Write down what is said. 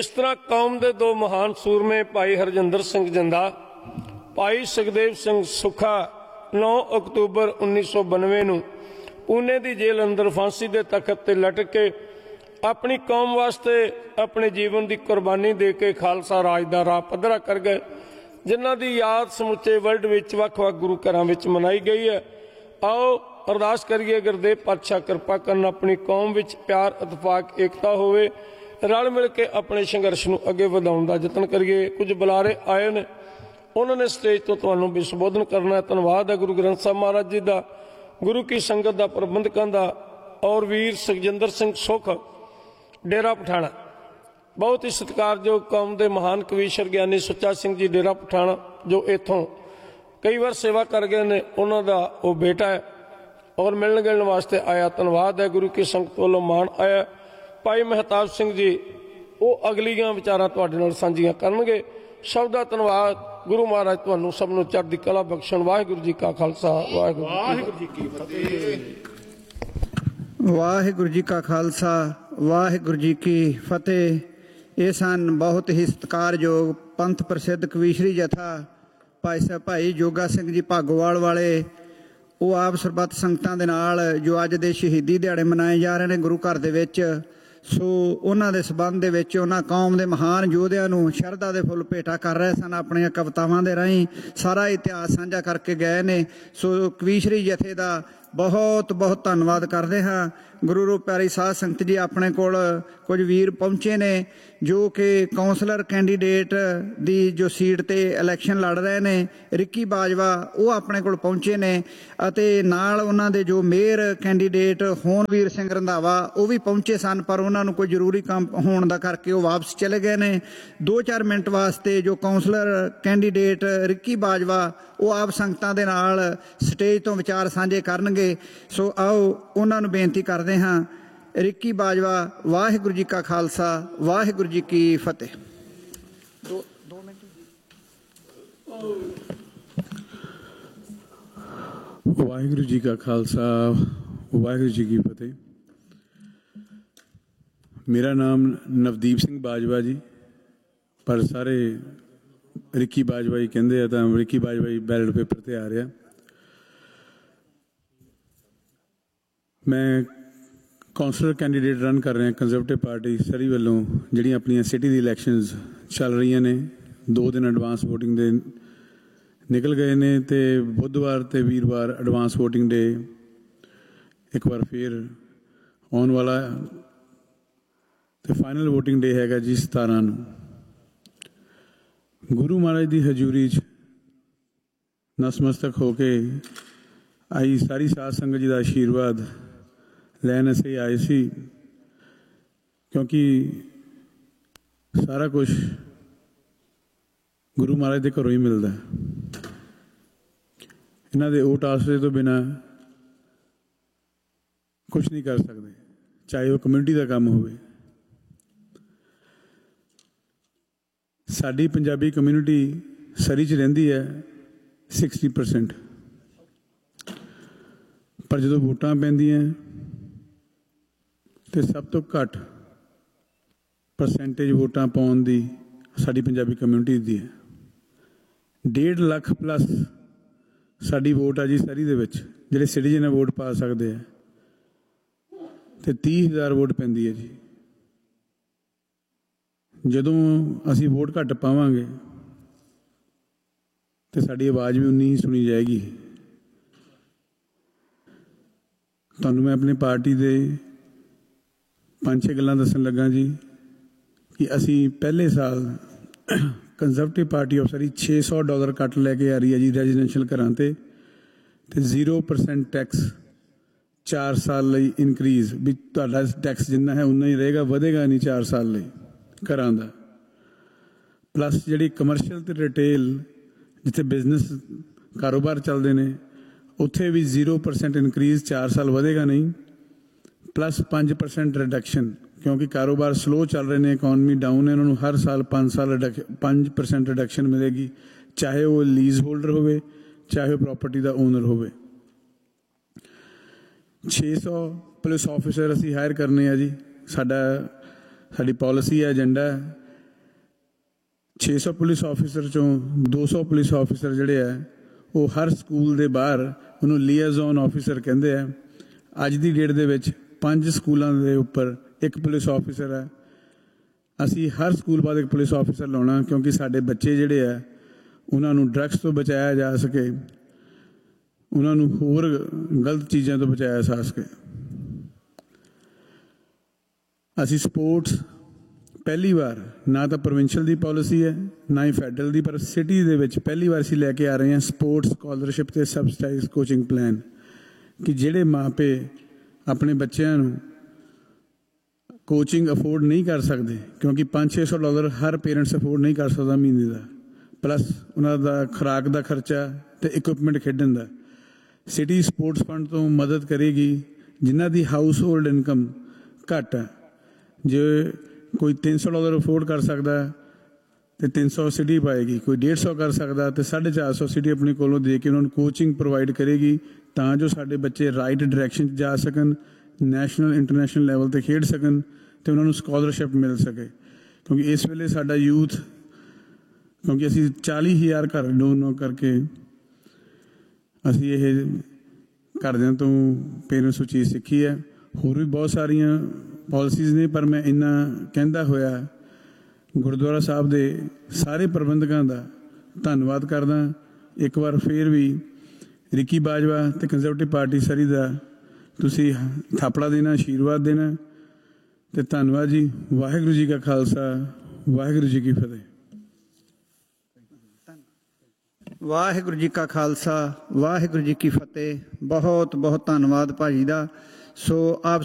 इस तरह कौम के दो महान सूरमे भाई हरजिंदर सिंह जिंदा, भाई सुखदेव सिंह सुखा 9 अक्तूबर 1992 ਨੂੰ पूने की जेल अंदर फांसी के तख्त ते लटक के अपनी कौम वास्ते अपने जीवन की कुर्बानी दे के खालसा राज का राह पद्धरा कर गए, जिन्हां की याद समुचे वर्ल्ड विच वख-वख गुरु घरां विच मनाई गई है। आओ अरदास करिए गुरदेव पातशाह कृपा करन अपनी कौम विच प्यार इतफाक एकता होवे, रल मिल के अपने संघर्ष नूं अगे वधाउण दा यतन करिए। कुछ बुलारे आए ने, उन्होंने स्टेज तो तुहानूं भी संबोधन करना है। धन्नवाद है गुरु ग्रंथ साहब महाराज जी का, गुरु की संगत का, प्रबंधकों का और वीर सुखजिंदर सिंह सुख डेरा पठाना। बहुत ही सत्कारयोग कौम के महान कवीश्वर ज्ञानी सुच्चा सिंह जी डेरा पठाना जो इत्थों कई बार सेवा कर गए ने, उन्होंने वो बेटा है और मिलने गिलने वास्ते आया। धन्नवाद है गुरु की संगत वालों मान आया। भाई महताब सिंह जी वो अगलियां विचारां तुहाडे नाल सांझियां करनगे। सब दा धन्नवाद। गुरु महाराज तुहानूं सब नूं चढ़दी कला बख्शण। वाहिगुरू जी का खालसा, वाहिगुरू जी की फतेह। वाहिगुरू जी का खालसा, वाहिगुरू जी की फतेह। ये सन बहुत ही सत्कारयोग पंथ प्रसिद्ध कवीशरी जथा भाई साहब भाई जोगा सिंह जी भागोवाल वाले। वो आप सरबत संगतां दे नाल जो अज दे शहीदी दिहाड़े मनाए जा रहे हैं गुरु घर दे विच, सो उन्हां दे संबंध दे विच उन्हां कौम दे महान योधियां नूं शरधा दे फुੱਲ भेटा कर रहे सन। अपणियां कवितावां दे राहीं सारा इतिहास साझा करके गए ने। सो कवीशरी जथे दा बहुत बहुत धन्नवाद करते हाँ। गुरु रूप प्यारी साध संगत जी अपने कोल कुछ वीर पहुँचे ने जो कि कौंसलर कैंडीडेट दी जो सीट ते इलैक्शन लड़ रहे ने, रिक्की बाजवा वो अपने कोल पहुँचे ने अते नाल उन्हां दे जो मेयर कैंडीडेट होनवीर सिंह रंधावा वो भी पहुँचे सन, पर उन्होंने कोई जरूरी काम होने का करके वो वापस चले गए ने। 2-4 मिनट वास्ते जो कौंसलर कैंडीडेट रिक्की बाजवा वो आप संगतां दे नाल स्टेज तो विचार साझे करनगे। सो आओ उन्होंने बेनती करते हाँ। रिक्की बाजवा, वाहिगुरू जी का खालसा, वाहिगुरू जी की फतेह। वाहिगुरू जी का खालसा, वाहिगुरू जी की फतेह। मेरा नाम नवदीप सिंह बाजवा जी, पर सारे रिक्की बाजवा ही कहते हैं, तो रिक्की बाजवा ही बैलेट पेपर ते आ रहा। मैं कौंसलर कैंडीडेट रन कर रहा कंजरवेटिव पार्टी सरी वालों, जिहड़ियां अपनी सिटी दी इलैक्शनस चल रही ने। 2 दिन एडवांस वोटिंग दे निकल गए ने ते बुधवार ते वीरवार एडवांस वोटिंग डे एक बार फिर आने वाला ते फाइनल वोटिंग डे हैगा जी 17 नूं। गुरु महाराज की हजूरी च नसमस्तक होके आई सारी साध संगत जी का आशीर्वाद लैन असीं आए सी, क्योंकि सारा कुछ गुरु महाराज के घरों ही मिलता है। इन्हां दे ओट आसरे तो बिना कुछ नहीं कर सकते, चाहे वह कम्यूनिटी का काम होवे। साडी पंजाबी कम्यूनिटी सरी च रहिंदी है 60%, पर जो वोटां पैंदियां तो सब तो घट परसेंटेज वोटां पाउण दी साडी पंजाबी कम्यूनिटी दी है। 1.5 लाख प्लस साडी वोट आ जी सरी दे विच, जिहड़े सिटीजन वोट पा सकते हैं, तो 30,000 वोट पैंदी है जी। जदों असीं वोट घट पावांगे तो साडी आवाज़ भी उन्नी ही सुनी जाएगी। तुहानूं मैं अपनी पार्टी दे 5-6 गल्लां दस्सण लगा जी कि असी पहले साल कंजरवेटिव पार्टी ऑफ सरी $600 कट लैके आ रही है जी रेजिडेंशियल घरां ते 0% टैक्स 4 साल लई इनक्रीज़, भी तुहाडा टैक्स जिन्ना है उन्ना ही रहेगा, वधेगा नहीं 4 साल लई घरां दा। प्लस जिहड़ी कमर्शियल ते रिटेल जिथे बिजनेस कारोबार चलते हैं उत्थे भी 0% इनक्रीज़ 4 साल वधेगा नहीं, प्लस 5% रिडक्शन, क्योंकि कारोबार स्लो चल रहे हैं, इकॉनमी डाउन है, उन्होंने हर साल 5% रिडक्शन मिलेगी, चाहे वो लीज होल्डर होवे चाहे वो प्रॉपर्टी का ओनर होवे। 600 पुलिस ऑफिसर असी हायर करने जी, साडी पॉलिसी है, एजेंडा है 600 ਪੁਲਿਸ ਆਫੀਸਰ ਚੋਂ 200 ਪੁਲਿਸ ਆਫੀਸਰ ਜਿਹੜੇ ਆ ਉਹ ਹਰ ਸਕੂਲ ਦੇ ਬਾਹਰ ਉਹਨੂੰ ਲੀਆਜ਼ਨ ਆਫੀਸਰ ਕਹਿੰਦੇ ਆ। ਅੱਜ ਦੀ ਡੇਟ ਦੇ ਵਿੱਚ 5 ਸਕੂਲਾਂ ਦੇ ਉੱਪਰ ਇੱਕ ਪੁਲਿਸ ਆਫੀਸਰ ਹੈ। ਅਸੀਂ ਹਰ ਸਕੂਲ ਬਾਅਦ ਇੱਕ ਪੁਲਿਸ ਆਫੀਸਰ ਲਾਉਣਾ, ਕਿਉਂਕਿ ਸਾਡੇ ਬੱਚੇ ਜਿਹੜੇ ਆ ਉਹਨਾਂ ਨੂੰ ਡਰੱਗਸ ਤੋਂ ਬਚਾਇਆ ਜਾ ਸਕੇ, ਉਹਨਾਂ ਨੂੰ ਹੋਰ ਗਲਤ ਚੀਜ਼ਾਂ ਤੋਂ ਬਚਾਇਆ ਜਾ ਸਕੇ। ਅਸੀਂ ਸਪੋਰਟਸ ਪਹਿਲੀ ਵਾਰ, ਨਾ ਤਾਂ ਪ੍ਰੋਵਿੰਸ਼ੀਅਲ ਦੀ ਪਾਲਿਸੀ ਹੈ ਨਾ ਹੀ ਫੈਡਰਲ ਦੀ, ਪਰ ਸਿਟੀ ਦੇ ਵਿੱਚ ਪਹਿਲੀ ਵਾਰ ਅਸੀਂ ਲੈ ਕੇ ਆ ਰਹੇ ਹਾਂ ਸਪੋਰਟਸ ਸਕਾਲਰਸ਼ਿਪ ਤੇ ਸਬਸਿਡਾਈਜ਼ ਕੋਚਿੰਗ ਪਲਾਨ, ਕਿ ਜਿਹੜੇ ਮਾਪੇ ਆਪਣੇ ਬੱਚਿਆਂ ਨੂੰ ਕੋਚਿੰਗ ਅਫੋਰਡ ਨਹੀਂ ਕਰ ਸਕਦੇ, ਕਿਉਂਕਿ $500-600 ਹਰ ਪੇਰੈਂਟਸ ਅਫੋਰਡ ਨਹੀਂ ਕਰ ਸਕਦਾ ਮਹੀਨੇ ਦਾ, ਪਲੱਸ ਉਹਨਾਂ ਦਾ ਖੁਰਾਕ ਦਾ ਖਰਚਾ ਤੇ ਇਕਵਿਪਮੈਂਟ ਖੇਡਣ ਦਾ, ਸਿਟੀ ਸਪੋਰਟਸ ਫੰਡ ਤੋਂ ਮਦਦ ਕਰੇਗੀ। ਜਿਨ੍ਹਾਂ ਦੀ ਹਾਊਸ ਹੋਲਡ ਇਨਕਮ ਘੱਟ ਹੈ, ਜੇ ਕੋਈ $300 ਅਫੋਰਡ ਕਰ ਸਕਦਾ ਤੇ 300 ਸਿਟੀ ਪਾਏਗੀ, ਕੋਈ 150 ਕਰ ਸਕਦਾ ਤੇ 450 ਸਿਟੀ ਆਪਣੇ ਕੋਲੋਂ ਦੇ ਕੇ ਉਹਨਾਂ ਨੂੰ ਕੋਚਿੰਗ ਪ੍ਰੋਵਾਈਡ ਕਰੇਗੀ, ਤਾਂ ਜੋ ਸਾਡੇ ਬੱਚੇ ਰਾਈਟ ਡਾਇਰੈਕਸ਼ਨ 'ਚ ਜਾ ਸਕਣ, ਨੈਸ਼ਨਲ ਇੰਟਰਨੈਸ਼ਨਲ ਲੈਵਲ 'ਤੇ ਖੇਡ ਸਕਣ ਤੇ ਉਹਨਾਂ ਨੂੰ ਸਕਾਲਰਸ਼ਿਪ ਮਿਲ ਸਕੇ। ਕਿਉਂਕਿ ਇਸ ਵੇਲੇ ਸਾਡਾ ਯੂਥ, ਕਿਉਂਕਿ ਅਸੀਂ 40,000 ਘਰ ਡੋਨੇਟ ਕਰਕੇ ਅਸੀਂ ਇਹ ਘਰਦਿਆਂ ਤੋਂ ਪੇਰੈਂਟਸ ਨੂੰ ਚੀਜ਼ ਸਿੱਖੀ ਹੈ। ਹੋਰ ਵੀ ਬਹੁਤ ਸਾਰੀਆਂ ਪਾਲਿਸੀਜ਼ ਨੇ, ਪਰ ਮੈਂ ਇੰਨਾ ਕਹਿੰਦਾ ਹੋਇਆ ਗੁਰਦੁਆਰਾ ਸਾਹਿਬ ਦੇ ਸਾਰੇ ਪ੍ਰਬੰਧਕਾਂ ਦਾ ਧੰਨਵਾਦ ਕਰਦਾ। ਇੱਕ ਵਾਰ ਫਿਰ ਵੀ ਰਿੱਕੀ ਬਾਜਵਾ ਤੇ ਕੰਜ਼ਰਵੇਟਿਵ ਪਾਰਟੀ ਸਰੀ ਦਾ ਤੁਸੀਂ ਥਾਪੜਾ ਦੇਣਾ, ਆਸ਼ੀਰਵਾਦ ਦੇਣਾ ਤੇ ਧੰਨਵਾਦ ਜੀ। ਵਾਹਿਗੁਰੂ ਜੀ ਕਾ ਖਾਲਸਾ, ਵਾਹਿਗੁਰੂ ਜੀ ਕੀ ਫਤਿਹ। ਵਾਹਿਗੁਰੂ ਜੀ ਕਾ ਖਾਲਸਾ, ਵਾਹਿਗੁਰੂ ਜੀ ਕੀ ਫਤਿਹ। ਬਹੁਤ ਬਹੁਤ ਧੰਨਵਾਦ ਭਾਜੀ ਦਾ। ਸੋ ਆਪ